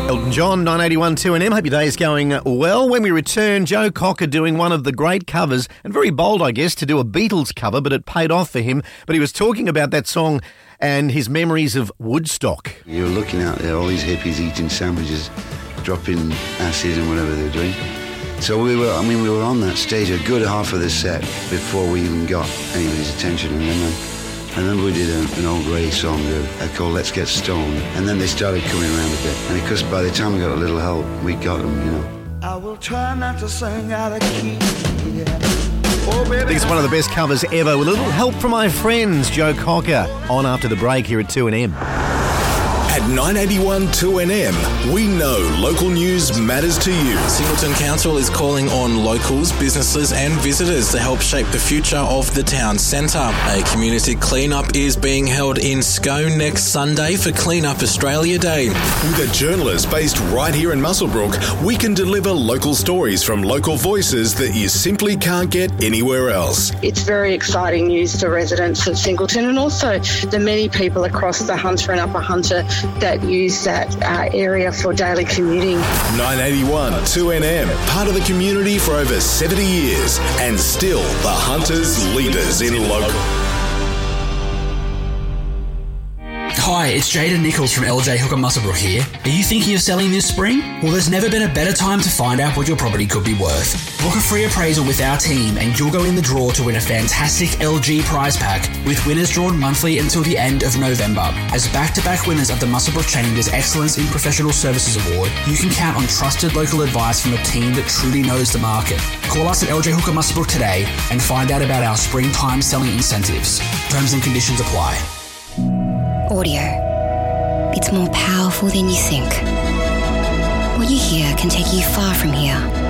Elton John, 981 2NM. Hope your day is going well. When we return, Joe Cocker doing one of the great covers, and very bold, I guess, to do a Beatles cover, but it paid off for him. But he was talking about that song and his memories of Woodstock. You're looking out there, all these hippies eating sandwiches, dropping acid and whatever they're doing. So we were on that stage a good half of the set before we even got anybody's attention. And then I remember we did an old Ray song called Let's Get Stoned, and then they started coming around a bit. And of course, by the time we got a little help, we got them, you know. I will try not to sing out of key. I think it's one of the best covers ever, with a little help from my friends. Joe Cocker on after the break here at 2NM. At 981 2NM, we know local news matters to you. Singleton Council is calling on locals, businesses and visitors to help shape the future of the town centre. A community clean-up is being held in Scone next Sunday for Clean Up Australia Day. With a journalist based right here in Muswellbrook, we can deliver local stories from local voices that you simply can't get anywhere else. It's very exciting news to residents of Singleton and also the many people across the Hunter and Upper Hunter that use that area for daily commuting. 981 2NM, part of the community for over 70 years and still the Hunters' leaders in local. Hi, it's Jaden Nichols from LJ Hooker Muswellbrook here. Are you thinking of selling this spring? Well, there's never been a better time to find out what your property could be worth. Book a free appraisal with our team and you'll go in the draw to win a fantastic LG prize pack, with winners drawn monthly until the end of November. As back-to-back winners of the Muswellbrook Chamber's Excellence in Professional Services Award, you can count on trusted local advice from a team that truly knows the market. Call us at LJ Hooker Muswellbrook today and find out about our springtime selling incentives. Terms and conditions apply. Audio. It's more powerful than you think. What you hear can take you far from here.